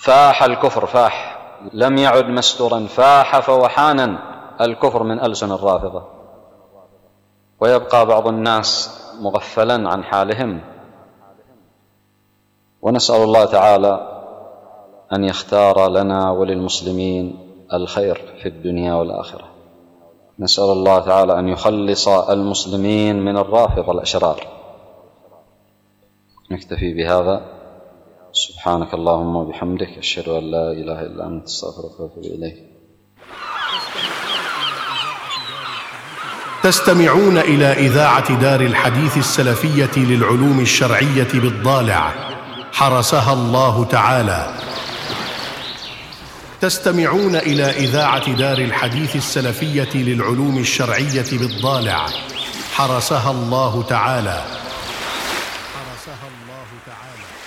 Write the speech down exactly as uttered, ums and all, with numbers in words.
فاح الكفر، فاح لم يعد مستورا، فاح فوحانا الكفر من ألسن الرافضة، ويبقى بعض الناس مغفلا عن حالهم. ونسأل الله تعالى أن يختار لنا وللمسلمين الخير في الدنيا والآخرة. نسأل الله تعالى أن يخلص المسلمين من الرافضة الأشرار. نكتفي بهذا. سبحانك اللهم وبحمدك، أشهد أن لا إله إلا أنت، أستغفرك وأتوب إليك. تستمعون إلى إذاعة دار الحديث السلفية للعلوم الشرعية بالضالع، حرسها الله تعالى. تستمعون إلى إذاعة دار الحديث السلفية للعلوم الشرعية بالضالع، حرسها الله تعالى.